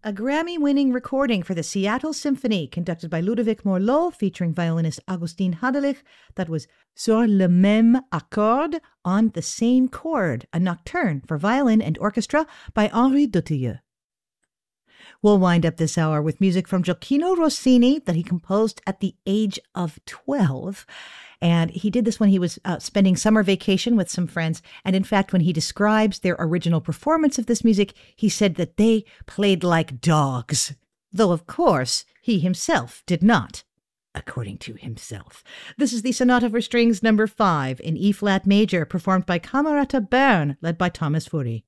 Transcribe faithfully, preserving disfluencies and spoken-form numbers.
a Grammy-winning recording for the Seattle Symphony, conducted by Ludovic Morlot, featuring violinist Augustin Hadelich, that was Sur le même accord, on the same chord, a nocturne for violin and orchestra by Henri Dutilleux. We'll wind up this hour with music from Gioacchino Rossini that he composed at the age of twelve. And he did this when he was uh, spending summer vacation with some friends. And in fact, when he describes their original performance of this music, he said that they played like dogs. Though, of course, he himself did not, according to himself. This is the Sonata for Strings number five in E-flat major, performed by Camerata Bern, led by Thomas Furey.